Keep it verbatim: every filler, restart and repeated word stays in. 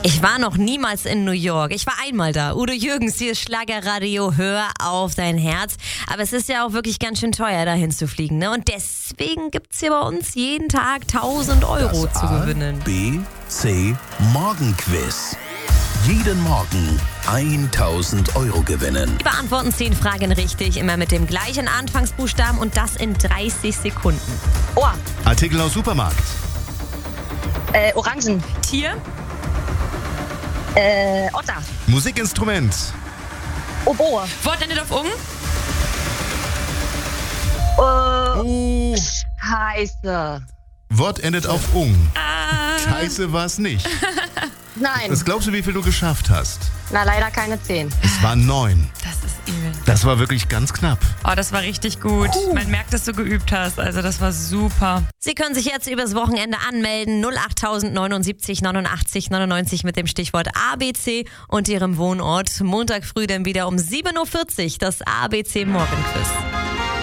Ich war noch niemals in New York. Ich war einmal da. Udo Jürgens, hier ist Schlagerradio, hör auf dein Herz. Aber es ist ja auch wirklich ganz schön teuer, dahin zu fliegen, ne? Und deswegen gibt's hier bei uns jeden Tag tausend Euro Das zu A, gewinnen. B, C, Morgenquiz. Jeden Morgen tausend Euro gewinnen. Wir beantworten zehn Fragen richtig, immer mit dem gleichen Anfangsbuchstaben und das in dreißig Sekunden. Ohr, Artikel aus Supermarkt. äh, Orangen, Tier, äh, Otter, Musikinstrument. Oboe, Wort endet auf ung, äh, Oh, Scheiße. Wort endet auf ung. ah, Scheiße war es nicht. Nein, Was glaubst du, wie viel du geschafft hast? na leider keine zehn. Es waren neun. Das ist übel. Das war wirklich ganz knapp. Oh, das war richtig gut. Man merkt, dass du geübt hast. Also das war super. Sie können sich jetzt übers Wochenende anmelden. null acht neunundsiebzig neunundachtzig neunundneunzig mit dem Stichwort A B C und Ihrem Wohnort. Montag früh dann wieder um sieben Uhr vierzig das A B C Morgenquiz.